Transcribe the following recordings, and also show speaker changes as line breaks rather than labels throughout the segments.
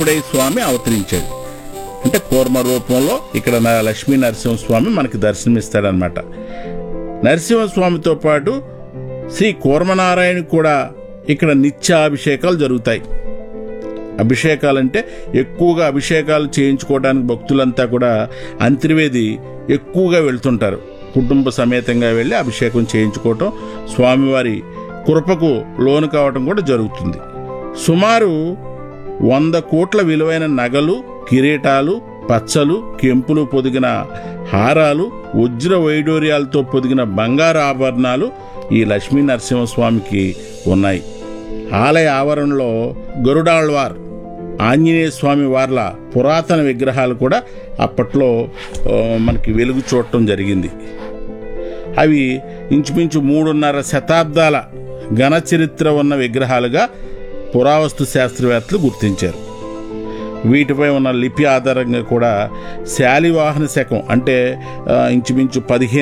కూర్ముడై స్వామి అవతరించాడు. అంటే కూర్మ రూపంలో ఇక్కడ లక్ష్మీ నరసింహస్వామి మనకి దర్శనమిస్తాడనమాట. నరసింహస్వామితో పాటు శ్రీ కూర్మనారాయణ కూడా ఇక్కడ నిత్యాభిషేకాలు జరుగుతాయి. అభిషేకాలంటే ఎక్కువగా అభిషేకాలు చేయించుకోవడానికి భక్తులంతా కూడా అంతర్వేది ఎక్కువగా వెళ్తుంటారు. కుటుంబ సమేతంగా వెళ్ళి అభిషేకం చేయించుకోవటం, స్వామివారి కృపకు లోను కావటం కూడా జరుగుతుంది. సుమారు 100 కోట్ల విలువైన నగలు, కిరీటాలు, పచ్చలు, కెంపులు పొదిగిన హారాలు, వజ్ర వైడూర్యాలతో పొదిగిన బంగారు ఆభరణాలు ఈ లక్ష్మీ నరసింహస్వామికి ఉన్నాయి. ఆలయ ఆవరణలో గరుడాళ్వార్, ఆంజనేయ స్వామి వార్ల పురాతన విగ్రహాలు కూడా అప్పట్లో మనకి వెలుగు చూడటం జరిగింది. అవి ఇంచుమించు 3.5 శతాబ్దాల ఘన చరిత్ర ఉన్న విగ్రహాలుగా పురావస్తు శాస్త్రవేత్తలు గుర్తించారు. వీటిపై ఉన్న లిపి ఆధారంగా కూడా శాలివాహన శకం అంటే ఇంచుమించు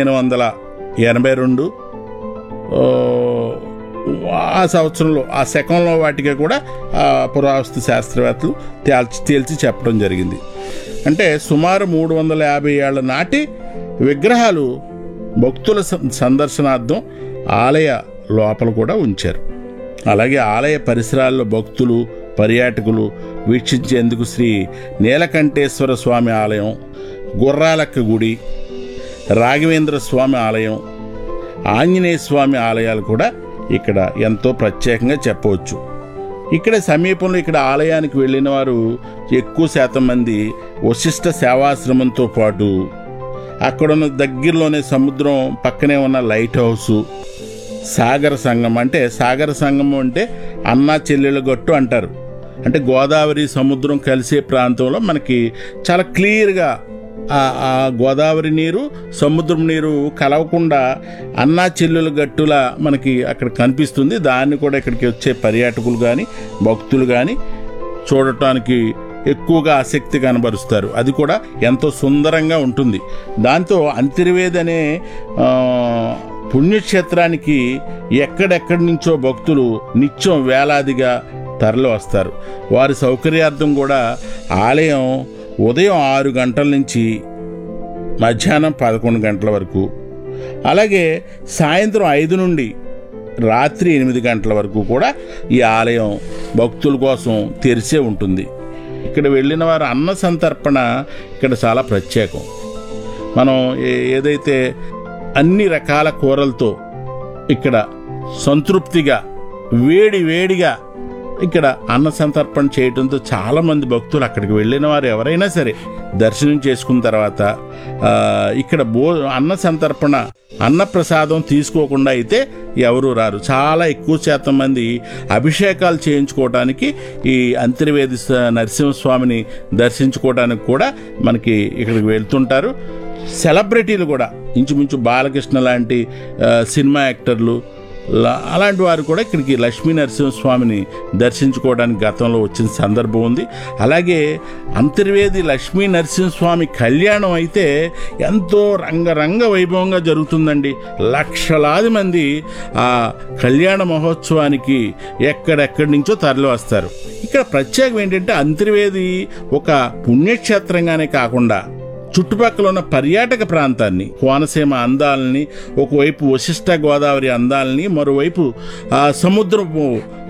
1582 ఆ సంవత్సరంలో ఆ శకంలో వాటికి కూడా పురావస్తు శాస్త్రవేత్తలు తేల్చి చెప్పడం జరిగింది. అంటే సుమారు 350 ఏళ్ల నాటి విగ్రహాలు భక్తుల సందర్శనార్థం ఆలయ లోపల కూడా ఉంచారు. అలాగే ఆలయ పరిసరాల్లో భక్తులు, పర్యాటకులు వీక్షించేందుకు శ్రీ నీలకంఠేశ్వర స్వామి ఆలయం, గుర్రాలక్క గుడి, రాఘవేంద్ర స్వామి ఆలయం, ఆంజనేయ స్వామి ఆలయాలు కూడా ఇక్కడ ఎంతో ప్రత్యేకంగా చెప్పవచ్చు. ఇక్కడ సమీపంలో ఇక్కడ ఆలయానికి వెళ్ళిన వారు ఎక్కువ శాతం మంది వశిష్ఠ సేవాశ్రమంతో పాటు అక్కడున్న దగ్గరలోనే సముద్రం పక్కనే ఉన్న లైట్ హౌసు, సాగర సంగం అంటే సాగర సంగమం అంటే అన్నా చెల్లెళ్ళ గట్టు అంటారు. అంటే గోదావరి సముద్రం కలిసే ప్రాంతంలో మనకి చాలా క్లియర్గా ఆ గోదావరి నీరు సముద్రం నీరు కలవకుండా అన్నా చెల్లెల గట్టులా మనకి అక్కడ కనిపిస్తుంది. దాన్ని కూడా ఇక్కడికి వచ్చే పర్యాటకులు కానీ భక్తులు కానీ చూడటానికి ఎక్కువగా ఆసక్తి కనబరుస్తారు. అది కూడా ఎంతో సుందరంగా ఉంటుంది. దాంతో అంతర్వేది అనే పుణ్యక్షేత్రానికి ఎక్కడెక్కడి నుంచో భక్తులు నిత్యం వేలాదిగా తరలి వస్తారు. వారి సౌకర్యార్థం కూడా ఆలయం ఉదయం 6 గంటల నుంచి మధ్యాహ్నం 11 గంటల వరకు, అలాగే సాయంత్రం 5 నుండి రాత్రి 8 గంటల వరకు కూడా ఈ ఆలయం భక్తుల కోసం తెరిచే ఉంటుంది. ఇక్కడ వెళ్ళిన వారు అన్న సంతర్పణ ఇక్కడ చాలా ప్రత్యేకం. మనం ఏదైతే అన్ని రకాల కూరలతో ఇక్కడ సంతృప్తిగా వేడిగా ఇక్కడ అన్న సంతర్పణ చేయడంతో చాలామంది భక్తులు అక్కడికి వెళ్ళిన వారు ఎవరైనా సరే దర్శనం చేసుకున్న తర్వాత ఇక్కడ అన్న సంతర్పణ అన్నప్రసాదం తీసుకోకుండా అయితే ఎవరూ రారు. చాలా ఎక్కువ శాతం మంది అభిషేకాలు చేయించుకోవడానికి ఈ అంతర్వేది నరసింహస్వామిని దర్శించుకోవడానికి కూడా మనకి ఇక్కడికి వెళ్తుంటారు. సెలబ్రిటీలు కూడా ఇంచుమించు బాలకృష్ణ లాంటి సినిమా యాక్టర్లు అలాంటి వారు కూడా ఇక్కడికి లక్ష్మీ నరసింహస్వామిని దర్శించుకోవడానికి గతంలో వచ్చిన సందర్భం ఉంది. అలాగే అంతర్వేది లక్ష్మీ నరసింహస్వామి కళ్యాణం అయితే ఎంతో రంగరంగ వైభవంగా జరుగుతుందండి. లక్షలాది మంది ఆ కళ్యాణ మహోత్సవానికి ఎక్కడెక్కడి నుంచో తరలి వస్తారు. ఇక్కడ ప్రత్యేకం ఏంటంటే అంతర్వేది ఒక పుణ్యక్షేత్రంగానే కాకుండా చుట్టుపక్కల ఉన్న పర్యాటక ప్రాంతాన్ని, కోనసీమ అందాలని, ఒకవైపు వశిష్ఠ గోదావరి అందాలని, మరోవైపు సముద్రపు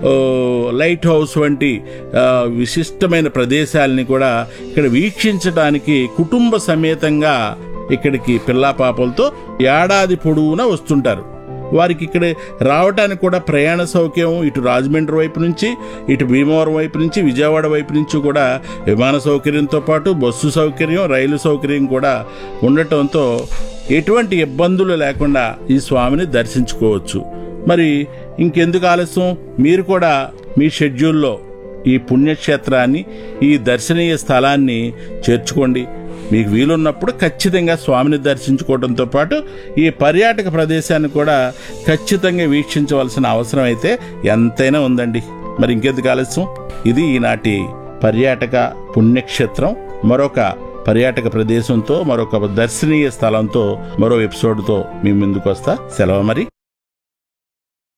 లైట్ హౌస్ వంటి విశిష్టమైన ప్రదేశాలని కూడా ఇక్కడ వీక్షించడానికి కుటుంబ సమేతంగా ఇక్కడికి పిల్లా పాపలతో ఏడాది పొడవునా వస్తుంటారు. వారికి ఇక్కడ రావడానికి కూడా ప్రయాణ సౌకర్యం ఇటు రాజమండ్రి వైపు నుంచి, ఇటు భీమవరం వైపు నుంచి, విజయవాడ వైపు నుంచి కూడా విమాన సౌకర్యంతో పాటు బస్సు సౌకర్యం, రైలు సౌకర్యం కూడా ఉండటంతో ఎటువంటి ఇబ్బందులు లేకుండా ఈ స్వామిని దర్శించుకోవచ్చు. మరి ఇంకెందుకు ఆలస్యం, మీరు కూడా మీ షెడ్యూల్లో ఈ పుణ్యక్షేత్రాన్ని, ఈ దర్శనీయ స్థలాన్ని చేర్చుకోండి. మీకు వీలున్నప్పుడు ఖచ్చితంగా స్వామిని దర్శించుకోవడంతో పాటు ఈ పర్యాటక ప్రదేశాన్ని కూడా ఖచ్చితంగా వీక్షించవలసిన అవసరం అయితే ఎంతైనా ఉందండి. మరి ఇంకెందుకు ఆలస్యం, ఇది ఈనాటి పర్యాటక పుణ్యక్షేత్రం. మరొక పర్యాటక ప్రదేశంతో, మరొక దర్శనీయ స్థలంతో, మరో ఎపిసోడ్తో మీ ముందుకు వస్తా. సెలవు మరి.